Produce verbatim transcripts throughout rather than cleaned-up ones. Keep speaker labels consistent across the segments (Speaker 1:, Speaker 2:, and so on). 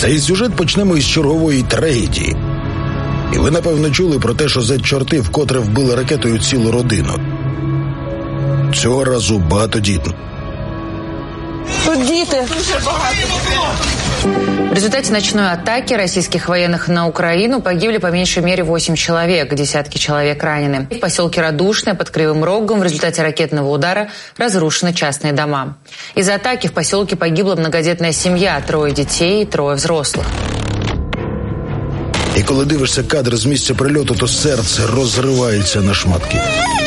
Speaker 1: Цей сюжет почнемо із чергової трагедії. І ви, напевно, чули про те, що зет-чорти вкотре вбили ракетою цілу родину. Цього разу багатодітно.
Speaker 2: Тут діти.
Speaker 3: В результате ночной атаки российских военных на Украину погибли по меньшей мере восемь человек, десятки человек ранены. В поселке Радушное под Кривым Рогом в результате ракетного удара разрушены частные дома. Из-за атаки в поселке погибла многодетная семья, трое детей и трое взрослых.
Speaker 1: І коли дивишся кадр з місця прильоту, то серце розривається на шматки.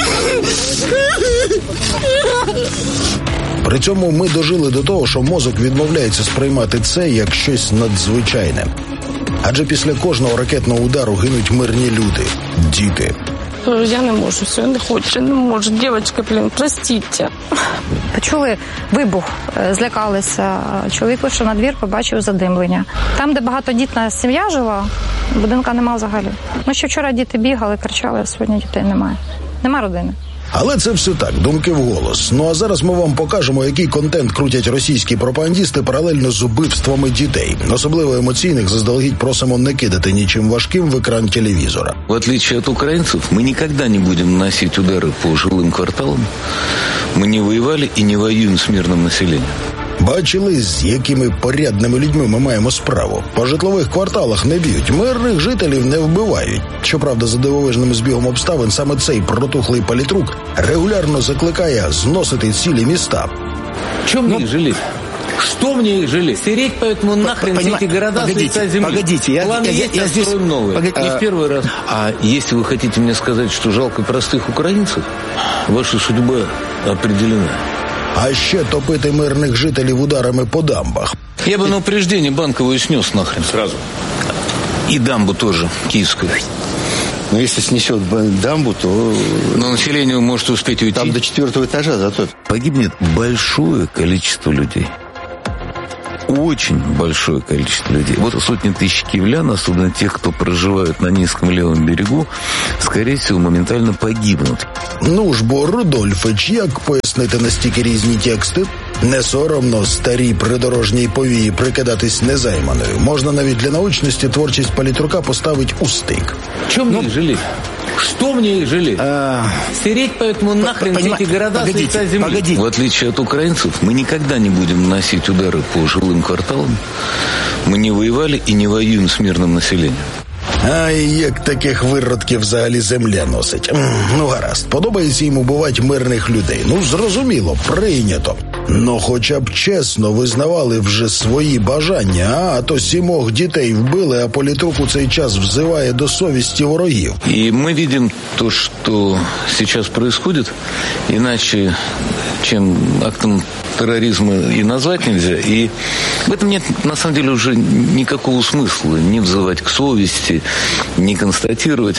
Speaker 1: При цьому ми дожили до того, що мозок відмовляється сприймати це як щось надзвичайне. Адже після кожного ракетного удару гинуть мирні люди, діти.
Speaker 2: Я не можу, все, не хочу, не можу. Дівчинка, блін, простіть.
Speaker 4: Почули вибух, злякалися. Чоловік вийшов на двір, побачив задимлення. Там, де багатодітна сім'я жила, будинка нема взагалі. Ну, ще вчора діти бігали, кричали, а сьогодні дітей немає. Нема родини.
Speaker 1: Але це все так, думки вголос. Ну а зараз ми вам покажемо, який контент крутять російські пропагандісти паралельно з убивствами дітей. Особливо емоційних заздалегідь просимо не кидати нічим важким в екран телевізора.
Speaker 5: В отличие от украинцев, мы никогда не будем наносить удары по жилым кварталам. Мы не воевали и не воюем с мирным населением.
Speaker 1: Бачили, з якими порядними людьми ми маємо справу. По житлових кварталах не б'ють, мирних жителів не вбивають. Щоправда, за дивовижним збігом обставин саме цей протухлий політрук регулярно закликає зносити цілі міста.
Speaker 5: Чем мне их жалеть? Что мне их жалеть? Стереть поэтому нахрен все эти города с лица земли.
Speaker 6: Погодите, я,
Speaker 5: Планы
Speaker 6: я,
Speaker 5: есть,
Speaker 6: я, я здесь...
Speaker 5: строим новые.
Speaker 6: Погодите,
Speaker 5: не
Speaker 6: а...
Speaker 5: в первый раз. А если вы хотите мне сказать, что жалко простых украинцев, ваша судьба определена.
Speaker 1: А ще топити мирних жителів ударами по дамбах.
Speaker 5: Я бы на упреждение банковую снес нахрен сразу. И дамбу тоже, киевскую.
Speaker 6: Но если снесет дамбу, то...
Speaker 5: Но население может успеть уйти.
Speaker 6: Там до четвертого этажа зато.
Speaker 5: Погибнет большое количество людей. Очень большое количество людей. Вот сотни тысяч киевлян, особенно тех, кто проживает на низком левом берегу, скорее всего, моментально погибнут.
Speaker 1: Ну ж бо, Рудольфич, як пояснити настільки різні тексти? Не соромно старій придорожній повії прикидатись незайманою. Можна навіть для научності творчість політрука поставить у стик.
Speaker 5: Чем мне их жалеть? Что мне их жалеть? А... Стереть поэтому нахрен все эти города с лица земли. Погодите. В отличие от украинцев, мы никогда не будем наносить удары по жилым кварталам. Мы не воевали и не воюем с мирным населением.
Speaker 1: Ай, як таких виродків взагалі земля носить. Ну, гаразд, подобається їм убивати мирних людей. Ну, зрозуміло, прийнято. Но хоча б чесно визнавали вже свої бажання, а то сімох дітей вбили, а політрук у цей час взиває до совісті ворогів.
Speaker 5: И мы видим то, что сейчас происходит, иначе, чем актом терроризма и назвать нельзя. И в этом нет, на самом деле, уже никакого смысла не взывать к совести, не констатировать.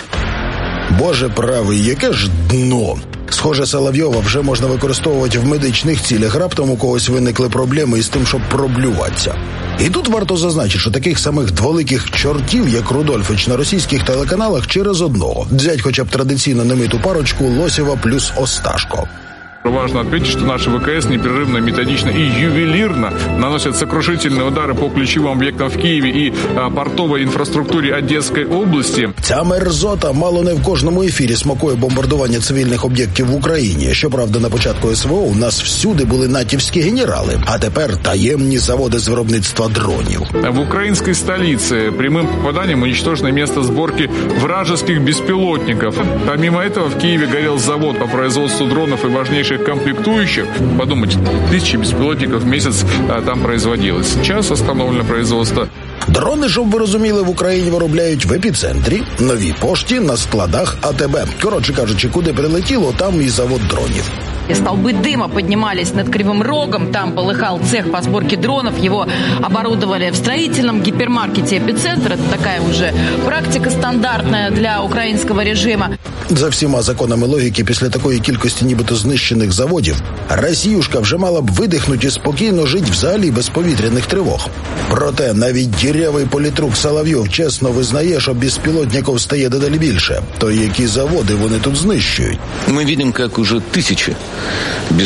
Speaker 1: Боже правий, яке ж дно! Схоже, Соловйова вже можна використовувати в медичних цілях. Раптом у когось виникли проблеми із тим, щоб проблюватися. І тут варто зазначити, що таких самих дволиких чортів, як Рудольфич, на російських телеканалах через одного. Взять хоча б традиційно немиту парочку Лосєва плюс Осташко.
Speaker 7: Важно отметить, что наши ВКС непрерывно, методично и ювелирно наносят сокрушительные удары по ключевым объектам в Киеве и а, портовой инфраструктуре Одесской области.
Speaker 1: Ця мерзота мало не в кожному ефірі смакує бомбардування цивільних об'єктів в Україні. Щоправда, на початку СВО у нас всюди були натівські генерали, а тепер таємні заводи з виробництва дронів.
Speaker 7: В украинской столице прямым попаданием уничтожено место сборки вражеских беспилотников. Помимо этого, в Киеве горел завод по производству дронов и важнейших комплектующих. Подумайте, тысячи беспилотников в месяц а, там производилось. Сейчас остановлено производство.
Speaker 1: Дрони, щоб ви розуміли, в Україні виробляють в епіцентрі, Новій пошті, на складах АТБ. Коротше кажучи, куди прилетіло, там і завод дронів.
Speaker 8: Столбы дыма поднимались над Кривым Рогом, там полыхал цех по сборке дронов, его оборудовали в строительном гипермаркете «Эпицентр». Это такая уже практика стандартная для украинского режима.
Speaker 1: За всіма законами логіки, після такої кількості нібито знищених заводів, Росіюшка вже мала б видихнути і спокійно жити взагалі без повітряних тривог. Проте навіть дірявий політрук Соловйов чесно визнає, що безпілотників стає дедалі більше. То які заводи вони тут знищують?
Speaker 5: Мы видим, как уже тысячи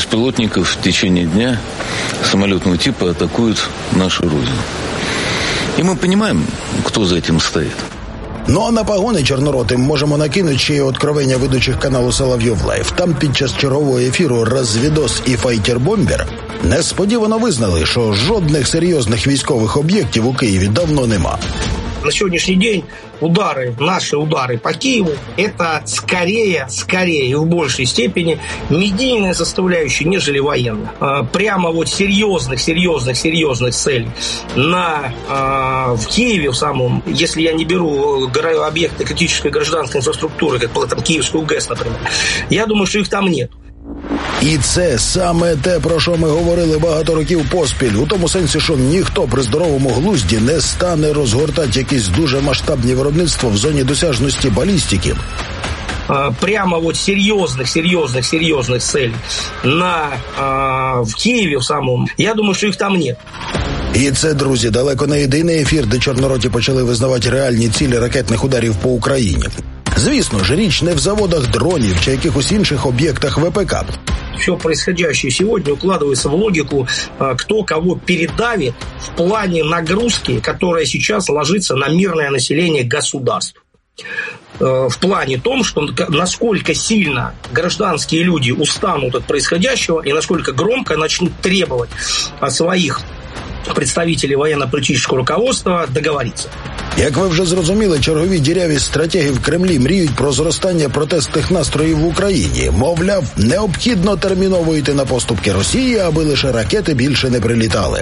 Speaker 5: беспилотников в течение дня самолетного типа атакуют нашу родину. И мы понимаем, кто за этим стоит.
Speaker 1: Ну а на погони чорноротим можемо накинути ще й откровення ведучих каналу Соловйов Лайв. Там під час чергового ефіру «Розвідос» і «Файтер-бомбер» несподівано визнали, що жодних серйозних військових об'єктів у Києві давно нема.
Speaker 9: На сегодняшний день удары, наши удары по Киеву, это скорее, скорее и в большей степени медийная составляющая, нежели военная. Прямо вот серьезных, серьезных, серьезных целей на, в Киеве, в самом, если я не беру объекты критической гражданской инфраструктуры, как там Киевскую ГЭС, например, я думаю, что их там нет.
Speaker 1: І це саме те, про що ми говорили багато років поспіль. У тому сенсі, що ніхто при здоровому глузді не стане розгортати якісь дуже масштабні виробництва в зоні досяжності балістики.
Speaker 9: Прямо вот серьезных, серьезных, серьезных целей на, в Киеве в самом, я думаю, что их там нет.
Speaker 1: І це, друзі, далеко не єдиний ефір, де чорнороті почали визнавати реальні цілі ракетних ударів по Україні. Звісно ж, річ не в заводах дронів чи якихось інших об'єктах ВПК.
Speaker 9: Все происходящее сегодня укладывается в логику, кто кого передавит в плане нагрузки, которая сейчас ложится на мирное население государств. В плане том, что насколько сильно гражданские люди устанут от происходящего и насколько громко начнут требовать от своих представителей военно-політичного руководства договоритися.
Speaker 1: Як ви вже зрозуміли, чергові діряві стратеги в Кремлі мріють про зростання протестних настроїв в Україні. Мовляв, необхідно терміново йти на поступки Росії, аби лише ракети більше не прилітали.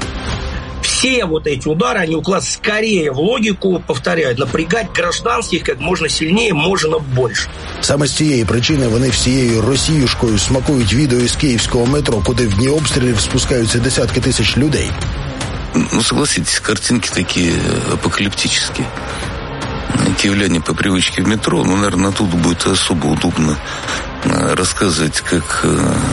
Speaker 9: Все вот эти удары, они укладываются скорее в логику, повторяю, напрягать гражданских как можно сильнее, можно больше.
Speaker 1: Саме з цієї причини вони всією росіюшкою смакують відео із київського метро, куди в дні обстрілів спускаються десятки тисяч людей.
Speaker 5: Ну, согласитесь, картинки такие апокалиптические. Киевляне по привычке в метро, ну, наверное, тут будет особо удобно рассказывать, как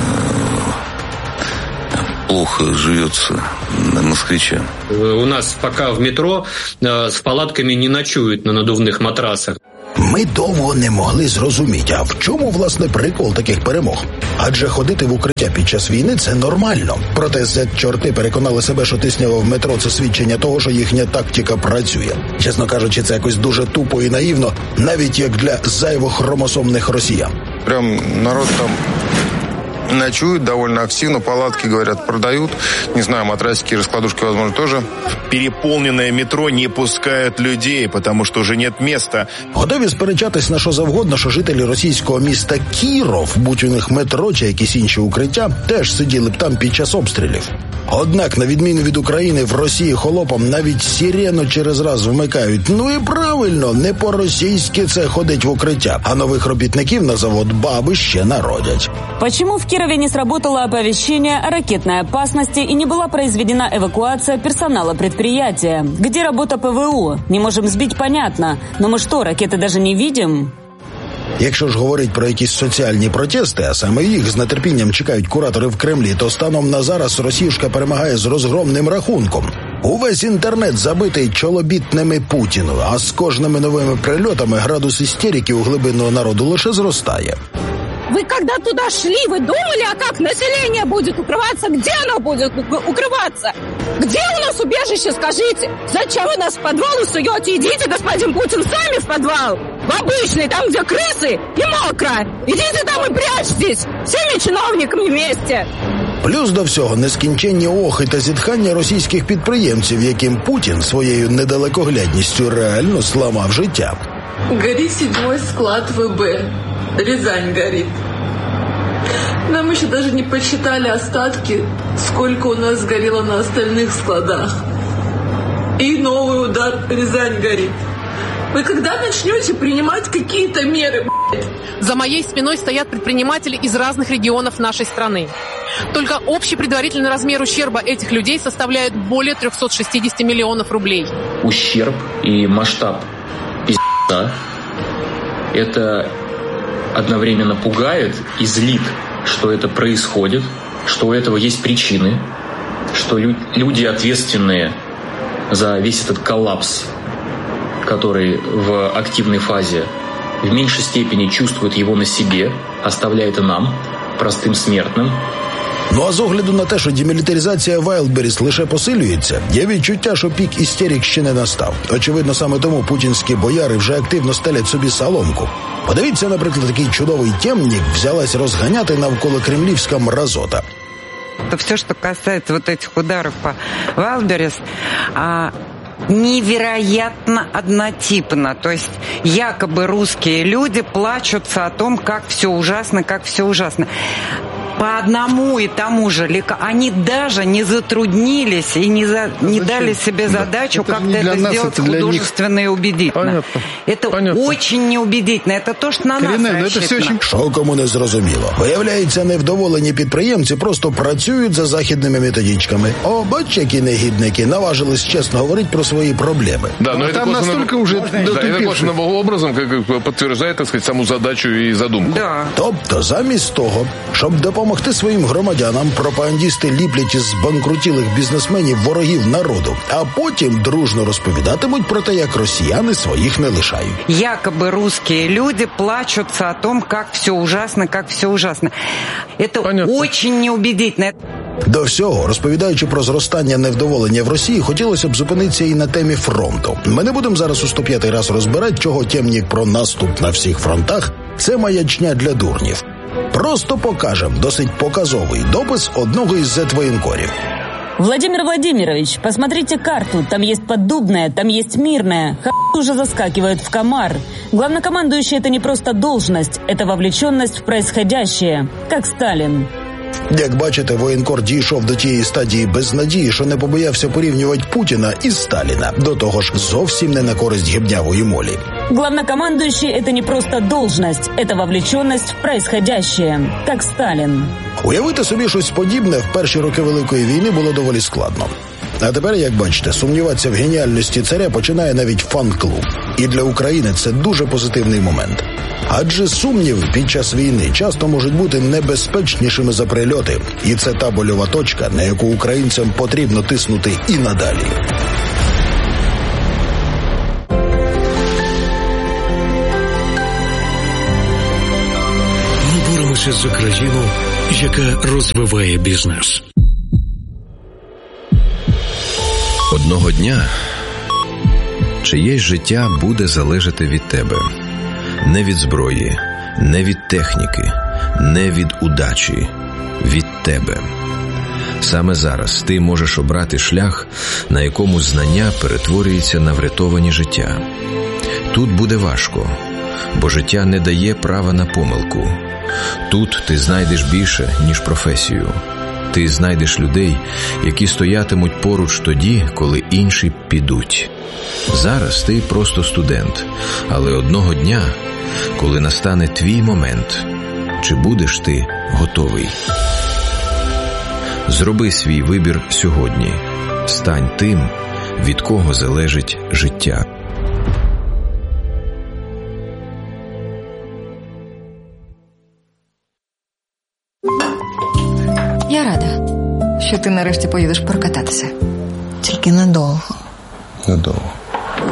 Speaker 5: плохо живется москвичам.
Speaker 10: У нас пока в метро с палатками не ночуют на надувных матрасах.
Speaker 1: Ми довго не могли зрозуміти, а в чому, власне, прикол таких перемог? Адже ходити в укриття під час війни – це нормально. Проте зет-чорти переконали себе, що тиснява в метро – це свідчення того, що їхня тактика працює. Чесно кажучи, це якось дуже тупо і наївно, навіть як для зайвохромосомних росіян.
Speaker 11: Прям народ там ночуют довольно активно, палатки, говорят, продают. Не знаю, матрасики, раскладушки, возможно, тоже.
Speaker 12: Переполненное метро не пускают людей, потому что уже нет места.
Speaker 1: Готові сперечатись на що завгодно, що жителі російського міста Кіров, будь у них метро чи якісь інші укриття, теж сиділи б там під час обстрілів. Однак, на відміну від України, в Росії холопам навіть сирену через раз вмикають. Ну і правильно, не по-російськи це ходить в укриття, а нових робітників на завод баби ще народять.
Speaker 13: Почему в Кирове не сработало оповещение о ракетной опасности и не была произведена эвакуация персонала предприятия? Где работа ПВО? Не можем сбить, понятно. Но мы что, ракеты даже не видим?
Speaker 1: Якщо ж говорить про якісь соціальні протести, а саме їх з нетерпінням чекають куратори в Кремлі, то станом на зараз росіюшка перемагає з розгромним рахунком. Увесь інтернет забитий чолобітними Путіну, а з кожними новими прильотами градус істерики у глибинного народу лише зростає.
Speaker 14: Вы когда туда шли, вы думали, а как население будет укрываться? Где оно будет укрываться? Где у нас убежище, скажите? Зачем вы нас в подвал суете? Идите, господин Путин, сами в подвал. В обычный, там, где крысы и мокро. Идите там и прячьтесь. Всеми чиновниками вместе.
Speaker 1: Плюс до всього нескінченні охи та зітхання російських підприємців, яким Путін своєю недалекоглядністю реально сламав життя.
Speaker 15: Горит седьмой склад ВБ. Рязань горит. Нам еще даже не подсчитали остатки, сколько у нас сгорело на остальных складах. И новый удар, Рязань горит. Вы когда начнете принимать какие-то меры, блядь?
Speaker 16: За моей спиной стоят предприниматели из разных регионов нашей страны. Только общий предварительный размер ущерба этих людей составляет более триста шестьдесят миллионов рублей.
Speaker 10: Ущерб и масштаб пиздца – это одновременно пугает и злит, что это происходит, что у этого есть причины, что лю- люди, ответственные за весь этот коллапс, который в активной фазе, в меньшей степени чувствуют его на себе, оставляя это нам, простым смертным,
Speaker 1: Ну а з огляду на те, що демілітаризація Вайлдберріс лише посилюється, є відчуття, що пік істерик ще не настав. Очевидно, саме тому путінські бояри вже активно стелять собі соломку. Подивіться, наприклад, такий чудовий темник взялась розганяти навколо кремлівська мразота.
Speaker 17: То все, что касается вот этих ударов по Вайлдберрис, а, невероятно однотипно. То есть якобы русские люди плачутся о том, как все ужасно, как все ужасно. По одному и тому же леку. Они даже не затруднились и не, за, не дали себе задачу да. как-то это нас, сделать это художественно и убедительно.
Speaker 11: Понятно.
Speaker 17: Это Понятно. очень неубедительно. Это то, что на Коренне, нас рассчитано.
Speaker 1: Очень... Що кому не зрозуміло. Виявляється, невдоволені підприємці просто працюють за західними методичками. О, бач, які негідники наважились чесно говорити про свої проблеми.
Speaker 18: Да, но, но это настолько уже дотупившим образом как подтверждает, так сказать, саму задачу и задумку.
Speaker 17: Да.
Speaker 1: Тобто, замість того, щоб допомогти Допомогти своїм громадянам, пропагандісти ліплять із збанкрутілих бізнесменів ворогів народу, а потім дружно розповідатимуть про те, як росіяни своїх не лишають.
Speaker 17: Якобы русские люди плачутся о том, как все ужасно, как все ужасно. Это Понятно. Очень неубедительно.
Speaker 1: До всього, розповідаючи про зростання невдоволення в Росії, хотілося б зупинитися і на темі фронту. Ми не будемо зараз у сто п'ятий раз розбирати, чого темник про наступ на всіх фронтах – це маячня для дурнів. Просто покажем досить показовий допис одного із зет-воєнкорів.
Speaker 13: Владимир Владимирович, посмотрите карту. Там есть Поддубная, там есть Мирная. Х** уже заскакивают в комар. Главнокомандующий – это не просто должность, это вовлеченность в происходящее, как Сталин.
Speaker 1: Як бачите, воєнкор дійшов до тієї стадії безнадії, що не побоявся порівнювати Путіна із Сталіна. До того ж, зовсім не на користь гибнявої молі.
Speaker 13: Главнокомандующий – это не просто должность, это вовлеченность в происходящее, как Сталин.
Speaker 1: Уявити собі щось подібне в перші роки Великої війни було доволі складно. А тепер, як бачите, сумніватися в геніальності царя починає навіть фан-клуб. І для України це дуже позитивний момент. Адже сумніви під час війни часто можуть бути небезпечнішими за прильоти. І це та больова точка, на яку українцям потрібно тиснути і надалі.
Speaker 19: Ми боремося за країну, яка розвиває бізнес.
Speaker 20: Одного дня чиєсь життя буде залежати від тебе. Не від зброї, не від техніки, не від удачі, від тебе. Саме зараз ти можеш обрати шлях, на якому знання перетворюється на врятовані життя. Тут буде важко, бо життя не дає права на помилку. Тут ти знайдеш більше, ніж професію. Ти знайдеш людей, які стоятимуть поруч тоді, коли інші підуть. Зараз ти просто студент, але одного дня, коли настане твій момент, чи будеш ти готовий? Зроби свій вибір сьогодні. Стань тим, від кого залежить життя.
Speaker 21: Я рада, що ти нарешті поїдеш прокататися. Тільки недовго.
Speaker 11: Недовго.